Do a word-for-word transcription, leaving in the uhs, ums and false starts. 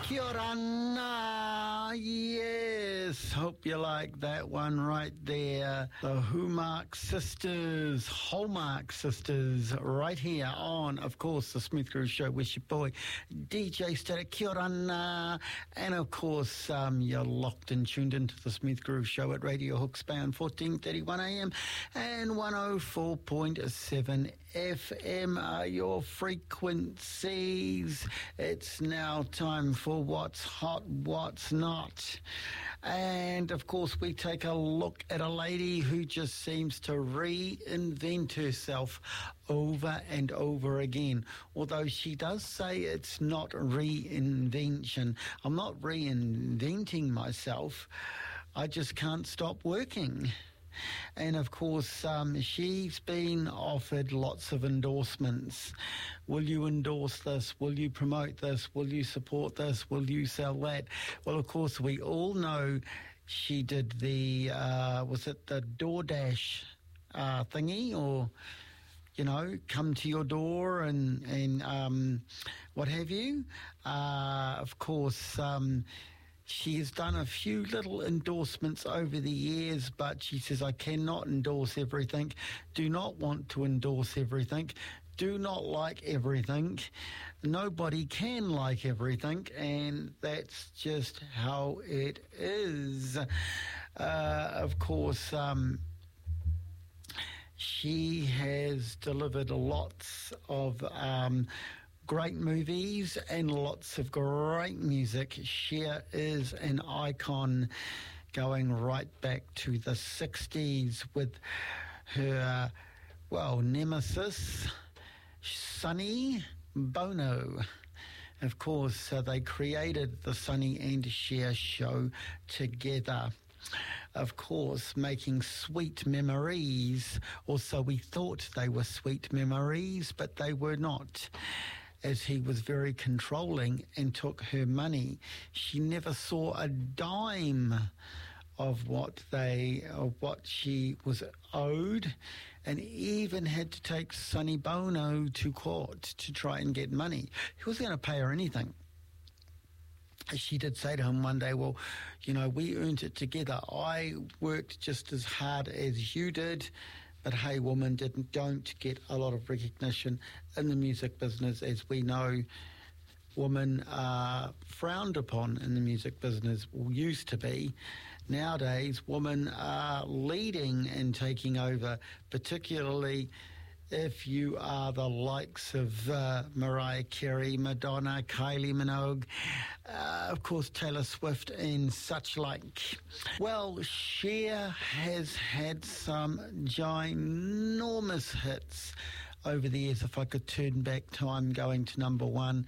Kia ora, na. Yes, hope you like that one right there. The Hallmark Sisters, Hallmark Sisters, right here on, of course, the Smooth Groove Show with your boy, D J Static. Kia ora, na. And of course, um, you're locked and tuned into the Smooth Groove Show at Radio Hooks Bound, fourteen thirty-one A M and one oh four point seven F M are your frequencies. It's now time for What's Hot, What's Not. And of course, we take a look at a lady who just seems to reinvent herself over and over again. Although she does say it's not reinvention. I'm not reinventing myself. I just can't stop working. And of course, um, she's been offered lots of endorsements. Will you endorse this? Will you promote this? Will you support this? Will you sell that? Well, of course, we all know she did the, uh, was it the DoorDash uh, thingy, or, you know, come to your door and, and um, what have you. Uh, of course, um, she has done a few little endorsements over the years, but she says, I cannot endorse everything, do not want to endorse everything, do not like everything. Nobody can like everything, and that's just how it is. Uh, of course, um, she has delivered lots of um, great movies and lots of great music. Cher is an icon going right back to the sixties with her, well, nemesis, Sonny Bono. Of course, uh, they created the Sonny and Cher show together. Of course, making sweet memories, or so we thought they were sweet memories, but they were not, as he was very controlling and took her money. She never saw a dime of what they, of what she was owed, and even had to take Sonny Bono to court to try and get money. He wasn't going to pay her anything. She did say to him one day, well, you know, we earned it together. I worked just as hard as you did, but hey, woman, didn't don't get a lot of recognition in the music business. As we know, women are frowned upon in the music business, or used to be. Nowadays, women are leading and taking over, particularly if you are the likes of uh, Mariah Carey, Madonna, Kylie Minogue, uh, of course Taylor Swift and such like. Well, Cher has had some ginormous hits over the years. If I could turn back time going to number one,